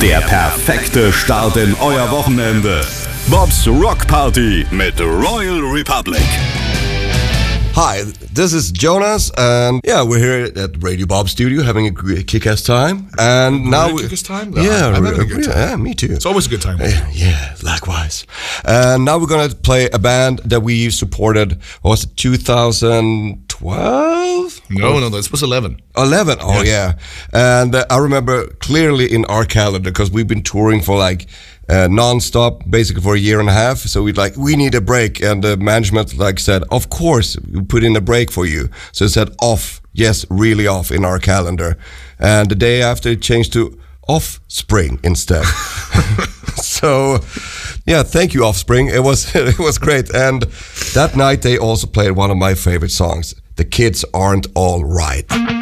Der perfekte Start in euer Wochenende. Bob's Rock Party mit Royal Republic. Hi, this is Jonas, and we're here at Radio Bob Studio having a kick-ass time. And now kick-ass time? Yeah, I'm having a good time. Yeah, me too. It's always a good time. Yeah, likewise. And now we're gonna play a band that we supported. What was it, 2012? No, this was 11. 11. Oh yeah. And I remember clearly in our calendar because we've been touring for like non-stop basically for a year and a half, so we need a break, and the management said, of course we put in a break for you. So it said off, yes, really off in our calendar, and the day after it changed to Offspring instead. So thank you, Offspring. It was great. And that night they also played one of my favorite songs, The Kids Aren't All Right.